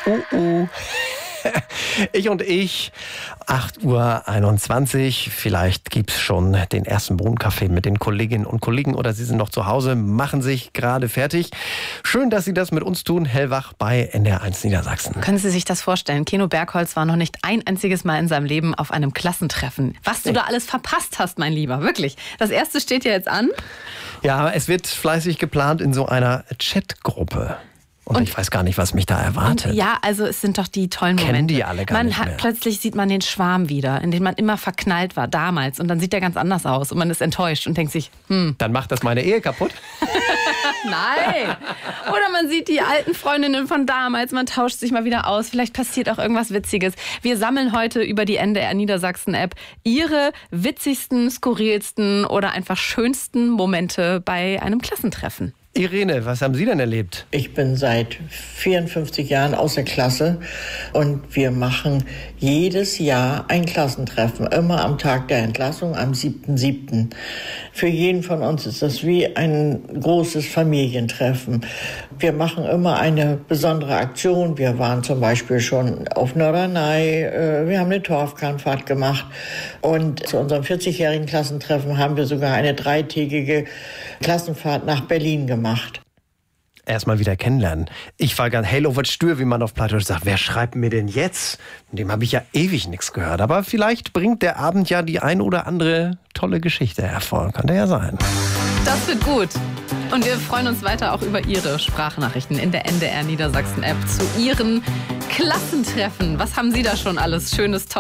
Oh. Ich und ich, 8:21 Uhr. Vielleicht gibt's schon den ersten Bohnenkaffee mit den Kolleginnen und Kollegen oder Sie sind noch zu Hause, machen sich gerade fertig. Schön, dass Sie das mit uns tun, hellwach bei NDR1 Niedersachsen. Können Sie sich das vorstellen? Keno Bergholz war noch nicht ein einziges Mal in seinem Leben auf einem Klassentreffen. Was du da alles verpasst hast, mein Lieber, wirklich. Das erste steht ja jetzt an. Ja, es wird fleißig geplant in so einer Chatgruppe. Und ich weiß gar nicht, was mich da erwartet. Ja, also es sind doch die tollen Momente. Kennen die alle gar nicht mehr. Plötzlich sieht man den Schwarm wieder, in den man immer verknallt war damals. Und dann sieht der ganz anders aus und man ist enttäuscht und denkt sich, Dann macht das meine Ehe kaputt? Nein. Oder man sieht die alten Freundinnen von damals, man tauscht sich mal wieder aus. Vielleicht passiert auch irgendwas Witziges. Wir sammeln heute über die NDR Niedersachsen-App Ihre witzigsten, skurrilsten oder einfach schönsten Momente bei einem Klassentreffen. Irene, was haben Sie denn erlebt? Ich bin seit 54 Jahren aus der Klasse und wir machen jedes Jahr ein Klassentreffen, immer am Tag der Entlassung, am 7.7. Für jeden von uns ist das wie ein großes Familientreffen. Wir machen immer eine besondere Aktion. Wir waren zum Beispiel schon auf Norderney, wir haben eine Torfkranfahrt gemacht und zu unserem 40-jährigen Klassentreffen haben wir sogar eine 3-tägige Klassenfahrt nach Berlin gemacht. Erstmal wieder kennenlernen. Ich war ganz hell over Stür, wie man auf Plattdeutsch sagt. Wer schreibt mir denn jetzt? Von dem habe ich ja ewig nichts gehört. Aber vielleicht bringt der Abend ja die ein oder andere tolle Geschichte hervor. Kann ja sein. Das wird gut. Und wir freuen uns weiter auch über Ihre Sprachnachrichten in der NDR Niedersachsen-App zu Ihren Klassentreffen. Was haben Sie da schon alles Schönes, Tolles